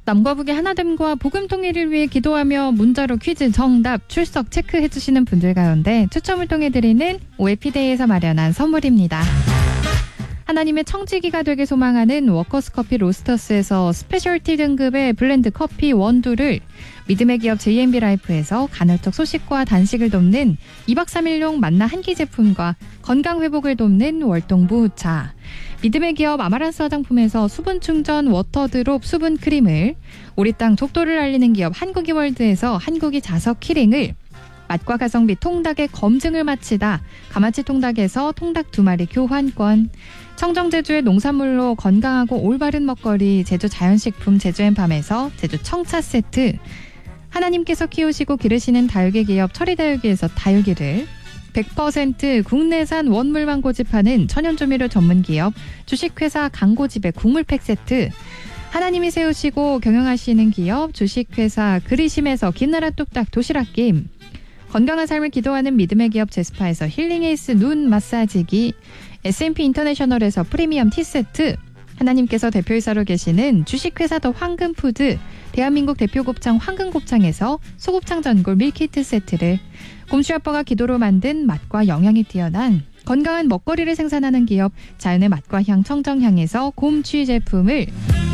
남과 북의 하나됨과 복음 통일을 위해 기도하며 문자로 퀴즈 정답 출석 체크해주시는 분들 가운데 추첨을 통해 드리는 OFP데이에서 마련한 선물입니다. 하나님의 청지기가 되길 소망하는 워커스 커피 로스터스에서 스페셜티 등급의 블렌드 커피 원두를, 믿음의 기업 JMB 라이프에서 간헐적 소식과 단식을 돕는 2박 3일용 만나 한 끼 제품과 건강 회복을 돕는 월동부차, 믿음의 기업 아마란스 화장품에서 수분 충전 워터드롭 수분 크림을, 우리 땅 족도를 알리는 기업 한국이월드에서 한국이 자석 키링을, 맛과 가성비 통닭의 검증을 마치다 가마치 통닭에서 통닭 2마리 교환권, 청정제주의 농산물로 건강하고 올바른 먹거리 제주 자연식품 제주앤팜에서 제주 청차 세트, 하나님께서 키우시고 기르시는 다육이 기업 철이다육이에서 다육이를, 100% 국내산 원물만 고집하는 천연조미료 전문기업 주식회사 강고집의 국물팩 세트, 하나님이 세우시고 경영하시는 기업 주식회사 그리심에서 김나라 뚝딱 도시락 게임, 건강한 삶을 기도하는 믿음의 기업 제스파에서 힐링에이스 눈 마사지기, S&P 인터내셔널에서 프리미엄 티세트, 하나님께서 대표이사로 계시는 주식회사 더 황금푸드 대한민국 대표 곱창 황금곱창에서 소곱창 전골 밀키트 세트를, 곰슈아빠가 기도로 만든 맛과 영양이 뛰어난 건강한 먹거리를 생산하는 기업 자연의 맛과 향 청정향에서 곰취 제품을,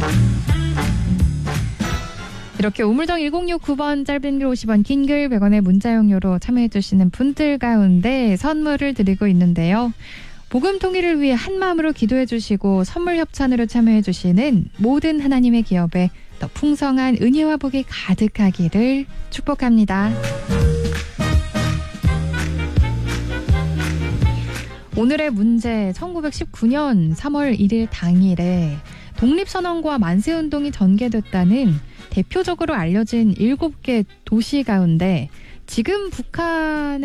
이렇게 우물정 1069번 짧은 글 50원 긴 글 100원의 문자용료로 참여해주시는 분들 가운데 선물을 드리고 있는데요. 복음 통일을 위해 한마음으로 기도해주시고 선물 협찬으로 참여해주시는 모든 하나님의 기업에 더 풍성한 은혜와 복이 가득하기를 축복합니다. 오늘의 문제, 1919년 3월 1일 당일에 독립선언과 만세운동이 전개됐다는 대표적으로 알려진 7개 도시 가운데 지금 북한의